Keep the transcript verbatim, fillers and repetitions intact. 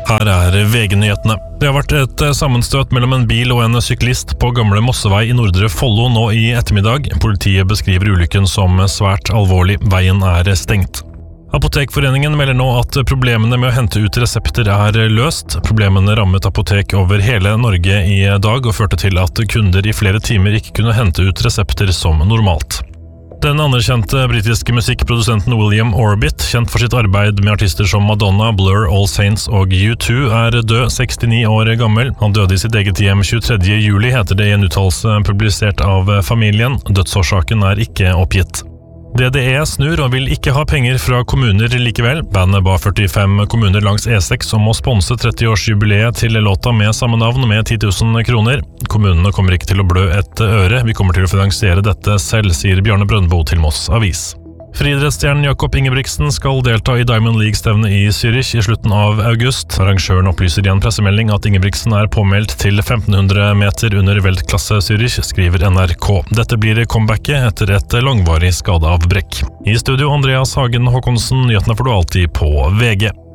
Her er V G-nyhetene. Det har vært et sammenstøt mellom en bil og en syklist på Gamle Mossevei i Nordre Follo nå i ettermiddag. Politiet beskriver ulykken som svært alvorlig. Veien er stengt. Apotekforeningen melder nå at problemene med å hente ut resepter er løst. Problemene rammet apotek over hele Norge i dag og førte til at kunder i flere timer ikke kunne hente ut resepter som normalt. Den anerkjente britiske musikkprodusenten William Orbit, kjent for sitt arbeid med artister som Madonna, Blur, All Saints og U to, er død, sekstini år gammel. Han døde i sitt eget hjem tjuetredje juli, heter det i en uttalelse publisert av familien. Dødsårsaken er ikke oppgitt. D D E snur og vil ikke ha penger fra kommuner likevel. Bandet ba førtifem kommuner langs E seks om å sponse tretti-årsjubileet til låta med samme navn med ti tusen kroner. Kommunene kommer ikke til å blø et øre. Vi kommer til å finansiere dette selv, sier Bjarne Brøndbo til Moss Avis. Friidrettsstjernen Jakob Ingebrigtsen skal delta i Diamond League-stevne i Zürich i slutten av august. Arrangøren opplyser i en pressemelding at Ingebrigtsen er påmeldt til femten hundre meter under veltklasse Zürich, skriver N R K. Dette blir comebacket etter et langvarig skadeavbrekk. I studio Andreas Hagen Håkonsen, nyhetene får du alltid på V G.